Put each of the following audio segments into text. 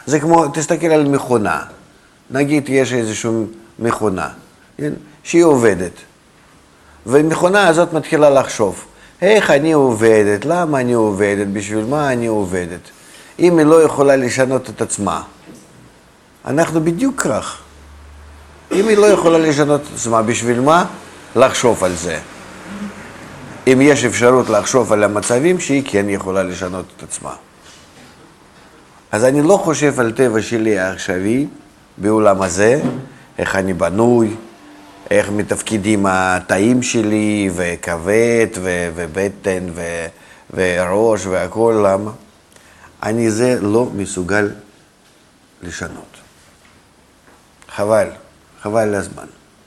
זה כמו, תסתכל על מכונה. נגיד יש איזושהי מכונה, כן? שהיא עובדת. והמכונה הזאת מתחילה לחשוב, איך אני עובדת, למה אני עובדת, בשביל מה אני עובדת. אם היא לא יכולה לשנות את עצמה, אנחנו בדיוק כך. אם היא לא יכולה לשנות את עצמה, בשביל מה? לחשוב על זה. אם יש אפשרות לחשוב על המצבים שהיא כן יכולה לשנות את עצמה. אז אני לא חושב על טבע שלי העכשווי בעולם הזה, איך אני בנוי, איך מתפקידים התאים שלי, וכבד, ובטן, וראש, והכל, למה? אני זה לא מסוגל לשנות. חבל, חבל לזמן.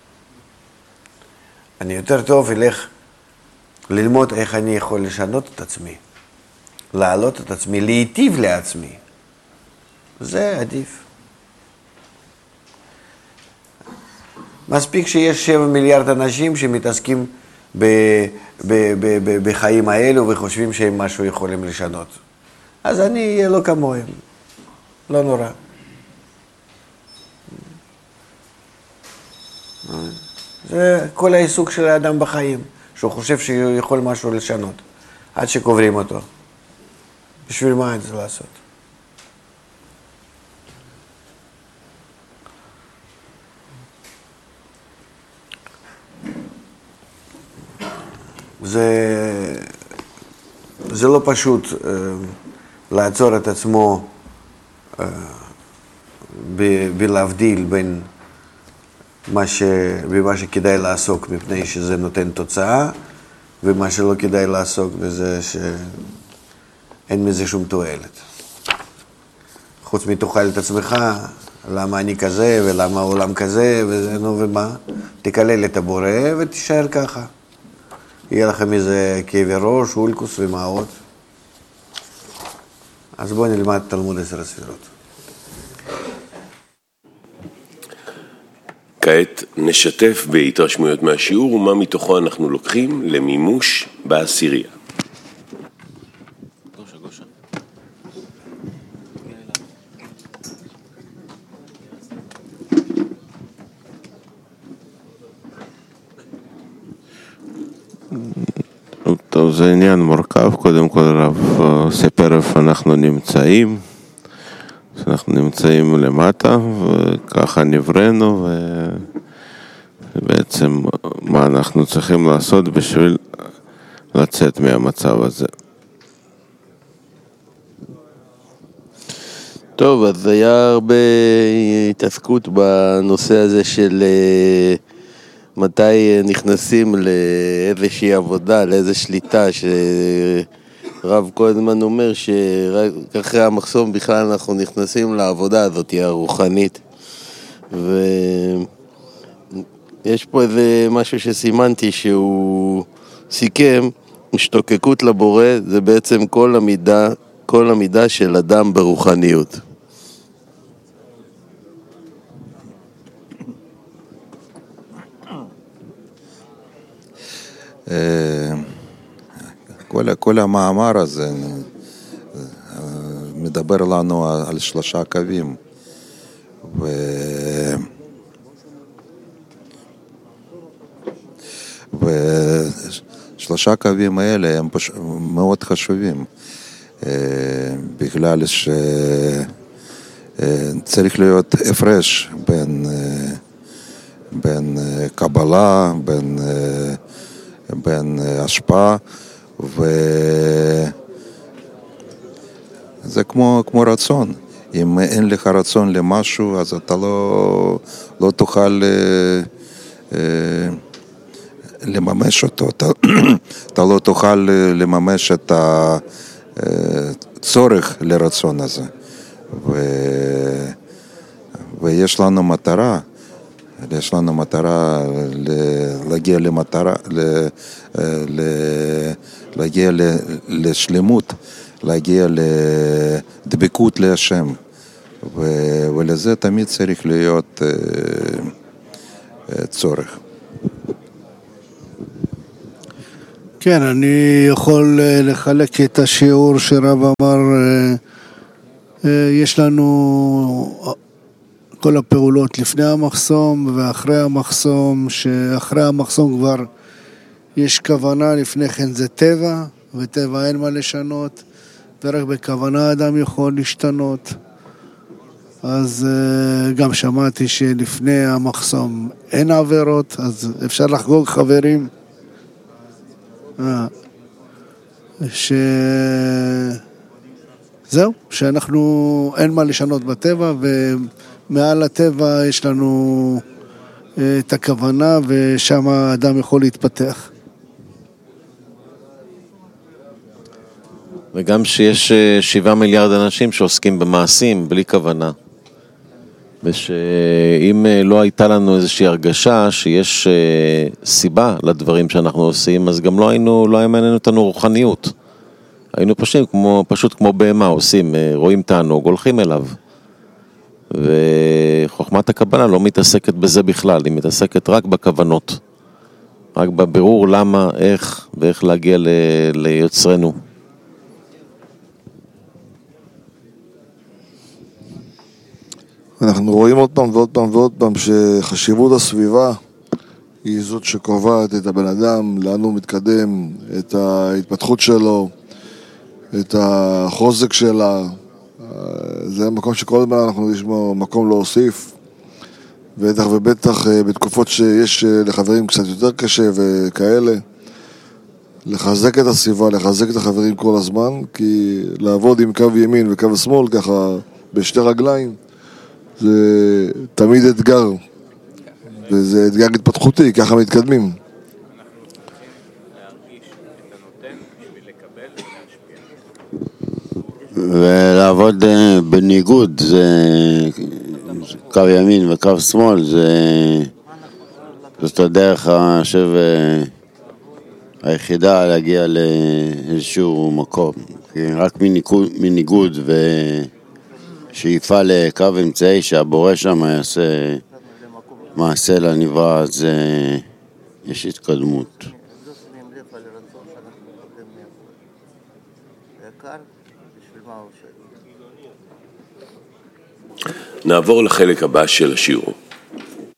אני יותר טוב אלך ללמוד איך אני יכול לשנות את עצמי, להעלות את עצמי, להיטיב לעצמי. זה עדיף. מספיק שיש 7 מיליארד אנשים שמתעסקים בחיים האלו וחושבים שהם משהו יכולים לשנות. אז אני אהיה לא כמוהם. לא נורא. זה כל העיסוק של האדם בחיים, שהוא חושב שהוא יכול משהו לשנות, עד שקוברים אותו. בשביל מה את זה לעשות? זה לא פשוט לעצור את עצמו בלהבדיל בין במה שכדאי לעסוק מפני שזה נותן תוצאה, ומה שלא כדאי לעסוק בזה שאין מזה שום תועלת. חוץ מתאכל את עצמך, למה אני כזה ולמה העולם כזה, וזה נו ומה, תקלל את הבורא ותישאר ככה. יהיה לכם איזה כאבי ראש, אולקוס ומעות. אז בואו נלמד תלמוד 10 הספירות. כעת נשתף בהתרשמויות מהשיעור ומה מתוכו אנחנו לוקחים למימוש בעשירייה. טוב, זה עניין מורכב. קודם כל הרב סיפר איפה אנחנו נמצאים. אנחנו נמצאים למטה, וככה נבראנו, ובעצם מה אנחנו צריכים לעשות בשביל לצאת מהמצב הזה. טוב, אז היה הרבה התעסקות בנושא הזה של מתי נכנסים לאיזושהי עבודה, לאיזו שליטה, רב כל הזמן אומר שרק אחרי המחסום בכלל אנחנו נכנסים לעבודה הזאת הרוחנית. ויש פה איזה משהו שסימנתי שהוא סיכם, השתוקקות לבורא זה בעצם כל המידה של אדם ברוחניות. כל המאמר הזה מדבר לנו על 3 קווים, ו3 קווים האלה הם מאוד חשובים, בגלל שצריך להיות הפרש בין קבלה, בין השפעה, וזה כמו רצון. אם אין לך רצון למשהו, אז אתה לא תוכל לממש אותו. אתה לא תוכל לממש את הצורך לרצון הזה. ויש לנו מטרה. יש לנו מטרה להגיע למטרה, להגיע לשלמות, להגיע לדבקות להשם, ולזה תמיד צריך להיות צורך. כן, אני יכול לחלק את השיעור שרב אמר יש לנו כל הפעולות לפני המחסום ואחרי המחסום, שאחרי המחסום כבר יש כוונה, לפני כן זה טבע, וטבע אין מה לשנות, ורק בכוונה אדם יכול להשתנות. אז גם שמעתי שלפני המחסום אין עבירות, אז אפשר לחגוג חברים. זהו, שאנחנו אין מה לשנות בטבע, ומעל הטבע יש לנו את הכוונה, ושם האדם יכול להתפתח. וגם שיש 7 מיליארד אנשים שעוסקים במעשים בלי כוונה. ושאם לא הייתה לנו איזושהי הרגשה שיש סיבה לדברים שאנחנו עושים, אז גם לא היה מעניין אותנו רוחניות. היינו פשוט כמו בהמה עושים, רואים תענוג, הולכים אליו. וחוכמת הקבלה לא מתעסקת בזה בכלל, היא מתעסקת רק בכוונות. רק בבירור למה, איך ואיך להגיע ליוצרנו. אנחנו רואים עוד פעם ועוד פעם ועוד פעם שחשיבות הסביבה היא זאת שקובעת את הבן אדם, לאן הוא מתקדם, את ההתפתחות שלו, את החוזק שלה. זה מקום שכל הזמן אנחנו נשמע מקום להוסיף, בטח ובטח בתקופות שיש לחברים קצת יותר קשה וכאלה. לחזק את הסביבה, לחזק את החברים כל הזמן, כי לעבוד עם קו ימין וקו שמאל ככה בשתי רגליים זה תמיד אתגר, וזה אתגר התפתחותי, ככה מתקדמים. ולעבוד בניגוד, זה קו ימין וקו שמאל, זאת הדרך היחידה להגיע לאיזשהו מקום. רק מניגוד ושאיפה לקו אמצעי שהבורא שם יעשה מעשה לנברא, אז יש התקדמות. נעבור לחלק הבא של השיעור.